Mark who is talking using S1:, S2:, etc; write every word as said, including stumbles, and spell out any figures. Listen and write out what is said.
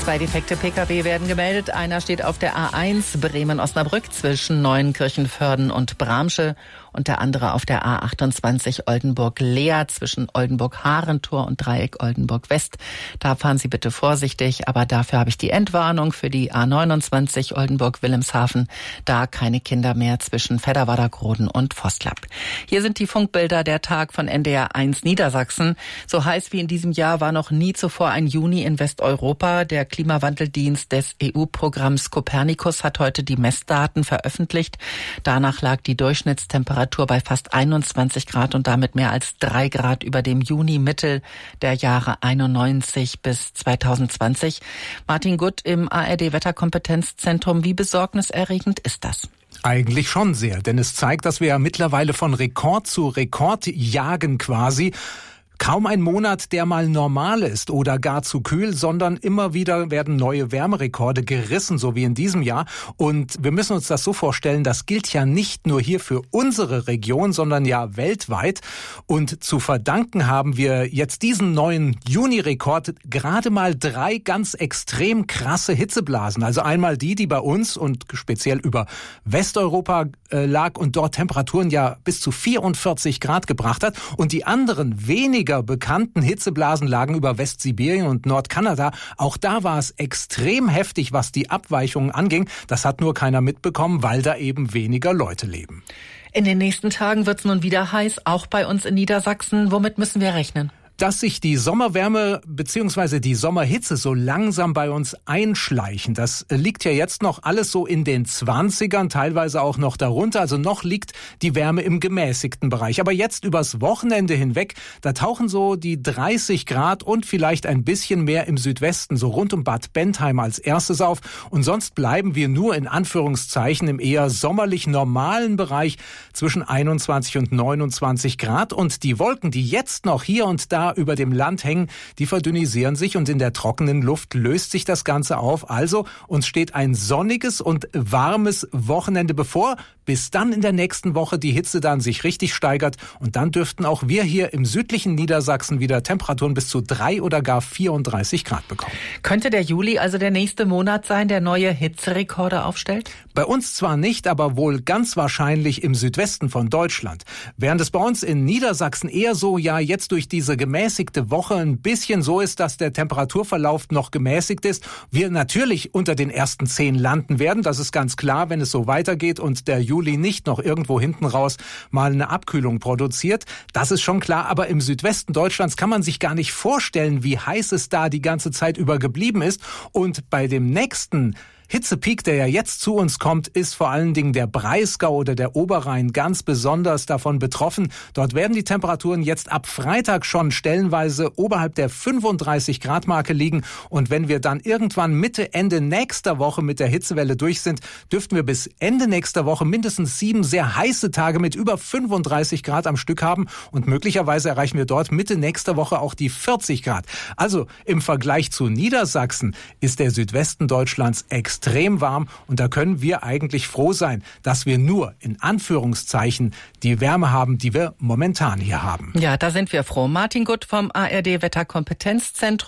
S1: Zwei defekte Pkw werden gemeldet. Einer steht auf der A eins Bremen-Osnabrück zwischen Neuenkirchen-Vörden und Bramsche und der andere auf der A achtundzwanzig Oldenburg-Leer zwischen Oldenburg-Harentor und Dreieck Oldenburg-West. Da fahren Sie bitte vorsichtig, aber dafür habe ich die Entwarnung für die A neunundzwanzig Oldenburg-Wilhelmshaven. Da keine Kinder mehr zwischen Fedderwader-Groden und Vosklapp. Hier sind die Funkbilder der Tag von N D R eins Niedersachsen. So heiß wie in diesem Jahr war noch nie zuvor ein Juni in Westeuropa. Der Klimawandeldienst des E U-Programms Copernicus hat heute die Messdaten veröffentlicht. Danach lag die Durchschnittstemperatur bei fast einundzwanzig Grad und damit mehr als drei Grad über dem Juni-Mittel der Jahre einundneunzig bis zweitausendzwanzig. Martin Gutt im A R D-Wetterkompetenzzentrum. Wie besorgniserregend ist das?
S2: Eigentlich schon sehr, denn es zeigt, dass wir ja mittlerweile von Rekord zu Rekord jagen quasi. Kaum ein Monat, der mal normal ist oder gar zu kühl, sondern immer wieder werden neue Wärmerekorde gerissen, so wie in diesem Jahr. Und wir müssen uns das so vorstellen, das gilt ja nicht nur hier für unsere Region, sondern ja weltweit. Und zu verdanken haben wir jetzt diesen neuen Juni-Rekord gerade mal drei ganz extrem krasse Hitzeblasen. Also einmal die, die bei uns und speziell über Westeuropa äh, lag und dort Temperaturen ja bis zu vierundvierzig Grad gebracht hat. Und die anderen weniger bekannten Hitzeblasen lagen über Westsibirien und Nordkanada. Auch da war es extrem heftig, was die Abweichungen anging. Das hat nur keiner mitbekommen, weil da eben weniger Leute leben.
S1: In den nächsten Tagen wird es nun wieder heiß, auch bei uns in Niedersachsen. Womit müssen wir rechnen?
S2: Dass sich die Sommerwärme bzw. die Sommerhitze so langsam bei uns einschleichen. Das liegt ja jetzt noch alles so in den zwanzigern, teilweise auch noch darunter. Also noch liegt die Wärme im gemäßigten Bereich. Aber jetzt übers Wochenende hinweg, da tauchen so die dreißig Grad und vielleicht ein bisschen mehr im Südwesten, so rund um Bad Bentheim als erstes auf. Und sonst bleiben wir nur in Anführungszeichen im eher sommerlich normalen Bereich zwischen einundzwanzig und neunundzwanzig Grad. Und die Wolken, die jetzt noch hier und da über dem Land hängen, die verdünnisieren sich und in der trockenen Luft löst sich das Ganze auf. Also uns steht ein sonniges und warmes Wochenende bevor, bis dann in der nächsten Woche die Hitze dann sich richtig steigert und dann dürften auch wir hier im südlichen Niedersachsen wieder Temperaturen bis zu drei oder gar vierunddreißig Grad bekommen.
S1: Könnte der Juli also der nächste Monat sein, der neue Hitzerekorde aufstellt?
S2: Bei uns zwar nicht, aber wohl ganz wahrscheinlich im Südwesten von Deutschland. Während es bei uns in Niedersachsen eher so, ja jetzt durch diese gemäßigte Woche ein bisschen so ist, dass der Temperaturverlauf noch gemäßigt ist, wir natürlich unter den ersten zehn landen werden. Das ist ganz klar, wenn es so weitergeht und der Juli nicht noch irgendwo hinten raus mal eine Abkühlung produziert. Das ist schon klar, aber im Südwesten Deutschlands kann man sich gar nicht vorstellen, wie heiß es da die ganze Zeit über geblieben ist. Und bei dem nächsten Hitzepeak, der ja jetzt zu uns kommt, ist vor allen Dingen der Breisgau oder der Oberrhein ganz besonders davon betroffen. Dort werden die Temperaturen jetzt ab Freitag schon stellenweise oberhalb der fünfunddreißig Grad Marke liegen. Und wenn wir dann irgendwann Mitte, Ende nächster Woche mit der Hitzewelle durch sind, dürften wir bis Ende nächster Woche mindestens sieben sehr heiße Tage mit über fünfunddreißig Grad am Stück haben. Und möglicherweise erreichen wir dort Mitte nächster Woche auch die vierzig Grad. Also im Vergleich zu Niedersachsen ist der Südwesten Deutschlands extrem extrem warm und da können wir eigentlich froh sein, dass wir nur in Anführungszeichen die Wärme haben, die wir momentan hier haben.
S1: Ja, da sind wir froh. Martin Gutt vom A R D Wetterkompetenzzentrum.